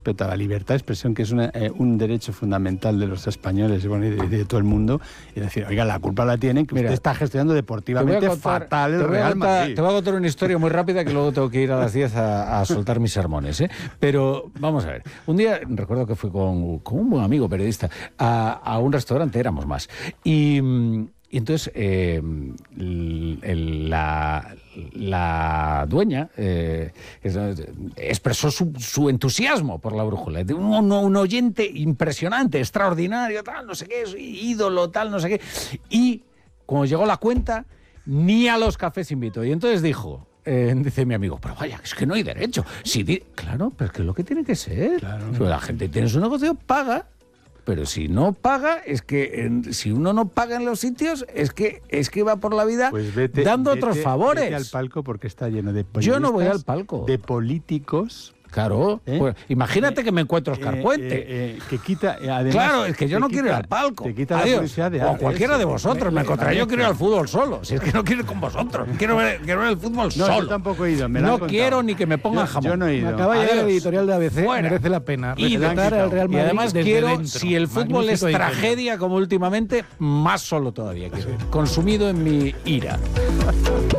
respecto a la libertad de expresión, que es un derecho fundamental de los españoles y de todo el mundo, y decir, oiga, la culpa la tienen que usted está gestionando deportivamente fatal el Real Madrid. Te voy a contar una historia muy rápida que luego tengo que ir a las 10 a soltar mis sermones, ¿eh? Pero vamos a ver. Un día, recuerdo que fui con un buen amigo periodista a un restaurante, éramos más, y entonces la dueña expresó su entusiasmo por la brújula. Un oyente impresionante, extraordinario, tal, no sé qué, ídolo, tal, no sé qué. Y cuando llegó la cuenta, ni a los cafés invitó. Y entonces dice mi amigo, pero vaya, es que no hay derecho. Claro, pero es que es lo que tiene que ser. Claro. Si la gente tiene su negocio, paga. Pero si no paga, es que si uno no paga en los sitios, es que va por la vida dando otros favores. Vete al palco porque está lleno de periodistas. Yo no voy al palco. De políticos. Claro, pues, imagínate que me encuentro Oscar Puente. Que quita, además, claro, es que yo no quiero ir al palco. Te quita la publicidad de o cualquiera de vosotros me encontrará. Yo quiero ir al fútbol solo. Si es que no quiero ir con vosotros. Quiero ver el fútbol solo. Yo tampoco he ido. No quiero ni que me pongan jamón. Yo no he ido. Me acaba de llegar el editorial de ABC. Merece la pena. Y además quiero, si el fútbol es tragedia como últimamente, más solo todavía quiero. Consumido en mi ira.